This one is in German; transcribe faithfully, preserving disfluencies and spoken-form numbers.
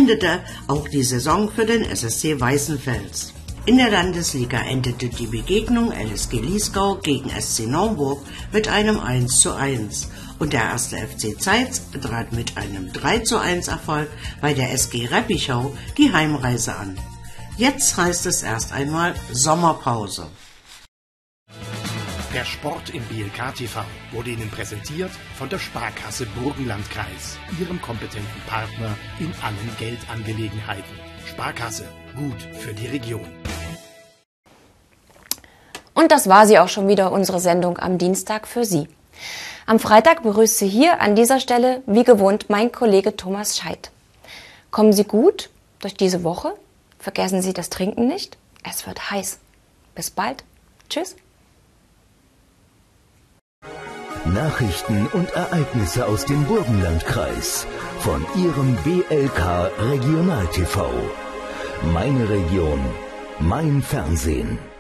endete auch die Saison für den S S C Weißenfels. In der Landesliga endete die Begegnung L S G Liesgau gegen S C Naumburg mit einem eins zu eins und der erste F C Zeitz trat mit einem drei zu eins Erfolg bei der S G Reppichau die Heimreise an. Jetzt heißt es erst einmal Sommerpause. Der Sport im B L K T V wurde Ihnen präsentiert von der Sparkasse Burgenlandkreis, Ihrem kompetenten Partner in allen Geldangelegenheiten. Sparkasse, gut für die Region. Und das war sie auch schon wieder, unsere Sendung am Dienstag für Sie. Am Freitag begrüßt Sie hier an dieser Stelle wie gewohnt mein Kollege Thomas Scheidt. Kommen Sie gut durch diese Woche. Vergessen Sie das Trinken nicht. Es wird heiß. Bis bald. Tschüss. Nachrichten und Ereignisse aus dem Burgenlandkreis von Ihrem B L K Regional T V. Meine Region, mein Fernsehen.